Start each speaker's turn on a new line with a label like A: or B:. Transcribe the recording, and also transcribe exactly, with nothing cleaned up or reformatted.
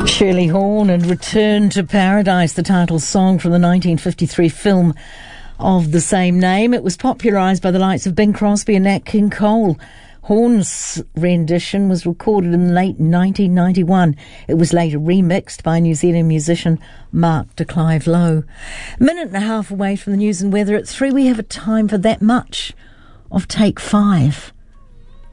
A: Shirley Horn and Return to Paradise, the title song from the nineteen fifty-three film of the same name. It was popularised by the likes of Bing Crosby and Nat King Cole. Horn's rendition was recorded in late nineteen ninety-one. It was later remixed by New Zealand musician Mark de Clive Lowe. A minute and a half away from the news and weather at three, we have a time for that much of Take Five.